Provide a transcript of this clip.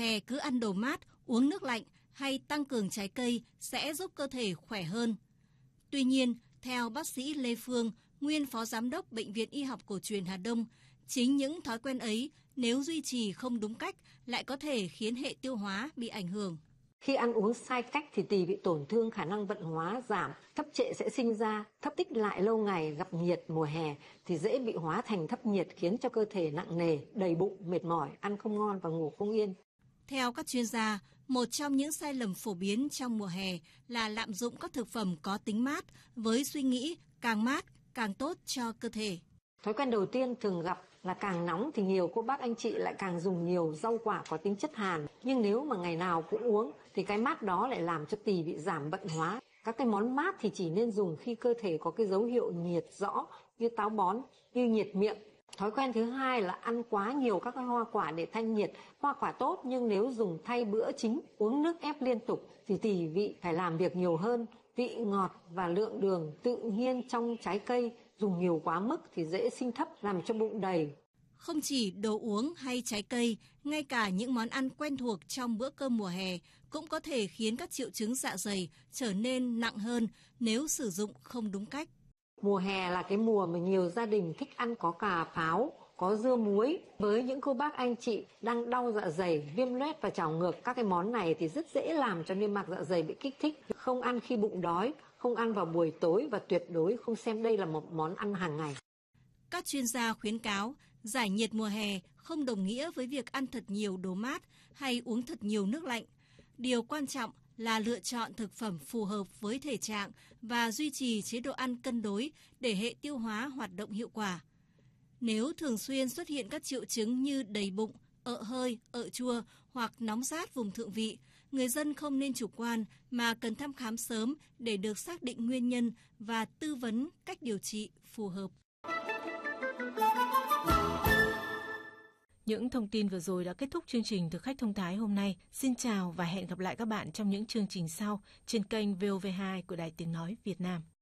hè cứ ăn đồ mát, uống nước lạnh hay tăng cường trái cây sẽ giúp cơ thể khỏe hơn. Tuy nhiên, theo bác sĩ Lê Phương, nguyên phó giám đốc Bệnh viện Y học cổ truyền Hà Đông, chính những thói quen ấy nếu duy trì không đúng cách lại có thể khiến hệ tiêu hóa bị ảnh hưởng. Khi ăn uống sai cách thì tỳ bị tổn thương, khả năng vận hóa giảm, thấp trệ sẽ sinh ra, thấp tích lại lâu ngày gặp nhiệt mùa hè thì dễ bị hóa thành thấp nhiệt khiến cho cơ thể nặng nề, đầy bụng, mệt mỏi, ăn không ngon và ngủ không yên. Theo các chuyên gia, một trong những sai lầm phổ biến trong mùa hè là lạm dụng các thực phẩm có tính mát với suy nghĩ càng mát càng tốt cho cơ thể. Thói quen đầu tiên thường gặp là càng nóng thì nhiều cô bác anh chị lại càng dùng nhiều rau quả có tính chất hàn. Nhưng nếu mà ngày nào cũng uống thì cái mát đó lại làm cho tỳ bị giảm vận hóa. Các cái món mát thì chỉ nên dùng khi cơ thể có cái dấu hiệu nhiệt rõ như táo bón, như nhiệt miệng. Thói quen thứ hai là ăn quá nhiều các cái hoa quả để thanh nhiệt. Hoa quả tốt nhưng nếu dùng thay bữa chính, uống nước ép liên tục thì tỳ vị phải làm việc nhiều hơn. Vị ngọt và lượng đường tự nhiên trong trái cây dùng nhiều quá mức thì dễ sinh thấp, làm cho bụng đầy. Không chỉ đồ uống hay trái cây, ngay cả những món ăn quen thuộc trong bữa cơm mùa hè cũng có thể khiến các triệu chứng dạ dày trở nên nặng hơn nếu sử dụng không đúng cách. Mùa hè là cái mùa mà nhiều gia đình thích ăn có cà pháo, có dưa muối. Với những cô bác anh chị đang đau dạ dày, viêm loét và trào ngược, các cái món này thì rất dễ làm cho niêm mạc dạ dày bị kích thích. Không ăn khi bụng đói, không ăn vào buổi tối và tuyệt đối không xem đây là một món ăn hàng ngày. Các chuyên gia khuyến cáo giải nhiệt mùa hè không đồng nghĩa với việc ăn thật nhiều đồ mát hay uống thật nhiều nước lạnh. Điều quan trọng là lựa chọn thực phẩm phù hợp với thể trạng và duy trì chế độ ăn cân đối để hệ tiêu hóa hoạt động hiệu quả. Nếu thường xuyên xuất hiện các triệu chứng như đầy bụng, ợ hơi, ợ chua hoặc nóng rát vùng thượng vị, người dân không nên chủ quan mà cần thăm khám sớm để được xác định nguyên nhân và tư vấn cách điều trị phù hợp. Những thông tin vừa rồi đã kết thúc chương trình Thực khách thông thái hôm nay. Xin chào và hẹn gặp lại các bạn trong những chương trình sau trên kênh VOV2 của Đài Tiếng Nói Việt Nam.